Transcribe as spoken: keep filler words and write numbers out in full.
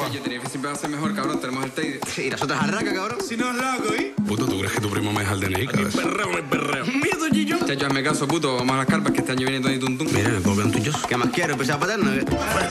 Yo tenía que siempre va a ser mejor, cabrón. Tenemos el Teide. Sí, y nosotros arraca, cabrón. Si no es loco, ¿y? Puto, ¿tú crees que tu primo me deja el D N I? Aquí perreo, no hay perreo. Miedo, Gillo. Chacho, hazme caso, puto. Vamos a las carpas que este año viene todo y tuntum. Mira, ¿me puedo ver un tuyo? ¿Qué más quiero? ¿Empezar a paterno?